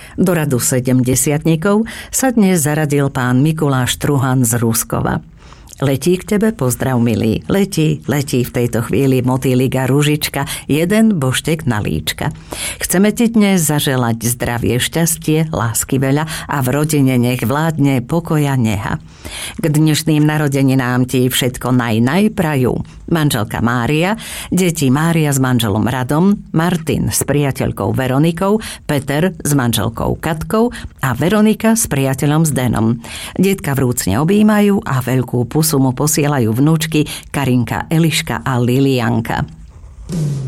Do radu 70-tníkov sa dnes zaradil pán Mikuláš Truhan z Ruskova. Letí k tebe pozdrav, milý. Letí v tejto chvíli motýlik a ružička, jeden boštek na líčka. Chceme ti dnes zaželať zdravie, šťastie, lásky veľa a v rodine nech vládne pokoja neha. K dnešným narodeninám ti všetko najprajú. Manželka Mária, deti Mária s manželom Radom, Martin s priateľkou Veronikou, Peter s manželkou Katkou a Veronika s priateľom Zdenom. Detka vrúcne objímajú a veľkú pusu mu posielajú vnúčky Karinka, Eliška a Lilianka.